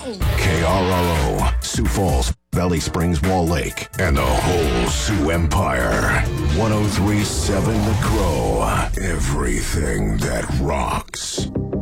KRLO, Sioux Falls, Valley Springs, Wall Lake, and the whole Sioux Empire. 103.7 The Crow. Everything that rocks.